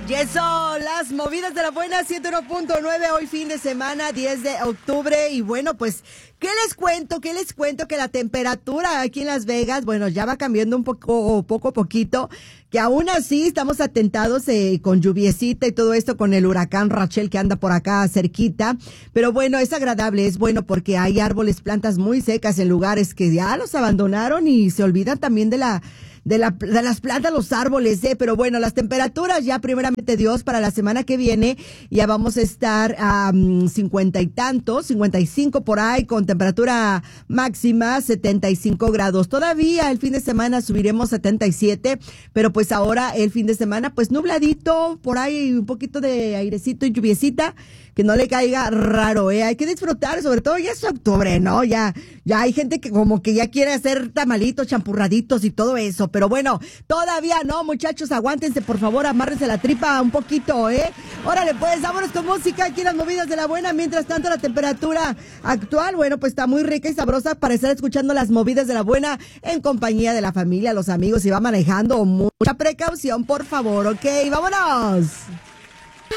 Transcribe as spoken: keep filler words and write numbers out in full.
Y eso, las movidas de la buena, ciento uno punto nueve, hoy fin de semana, diez de octubre. Y bueno, pues, ¿qué les cuento? ¿Qué les cuento? Que la temperatura aquí en Las Vegas, bueno, ya va cambiando un poco, poco a poquito, que aún así estamos atentados eh, con lluviecita y todo esto, con el huracán Rachel que anda por acá cerquita. Pero bueno, es agradable, es bueno porque hay árboles, plantas muy secas en lugares que ya los abandonaron y se olvidan también de la... De, la, de las plantas, los árboles, eh, pero bueno, las temperaturas ya primeramente Dios para la semana que viene ya vamos a estar a um, cincuenta y tantos, cincuenta y cinco por ahí con temperatura máxima setenta y cinco grados. Todavía el fin de semana subiremos setenta y siete, pero pues ahora el fin de semana pues nubladito, por ahí un poquito de airecito y lluviecita, que no le caiga raro, eh, hay que disfrutar, sobre todo ya es octubre, ¿no? Ya, ya hay gente que como que ya quiere hacer tamalitos, champurraditos y todo eso. Pero bueno, todavía no, muchachos, aguántense, por favor, amárrense la tripa un poquito, ¿eh? Órale, pues, vámonos con música aquí en las movidas de la buena. Mientras tanto, la temperatura actual, bueno, pues está muy rica y sabrosa para estar escuchando las movidas de la buena en compañía de la familia, los amigos, y va manejando. Mucha precaución, por favor, ¿ok? ¡Vámonos!